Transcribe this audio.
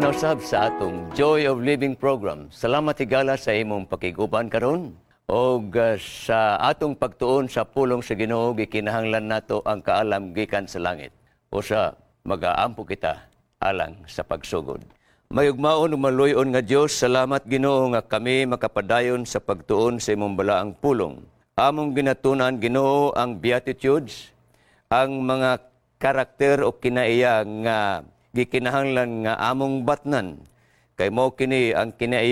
usab sa atong Joy of Living program. Salamat higala sa imong pakiguban karon. Og sa atong pagtuon sa pulong sa Ginoo gikinahanglan nato ang kaalam gikan sa langit. Usa magaampo kita alang sa pagsugod. Mayugmaon ug maluyon nga Dios, salamat Ginoo nga kami makapadayon sa pagtuon sa imong balaang pulong. Among ginatunan Ginoo ang beatitudes, ang mga karakter o kinaiya nga gikinahanglan nga among batnan. Kay mao kini ang kinaiya